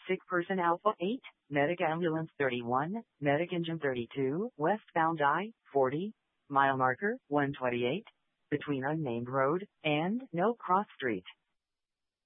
Sick person Alpha 8, Medic Ambulance 31, Medic Engine 32, westbound I-40, mile marker 128, between unnamed road and No Cross Street.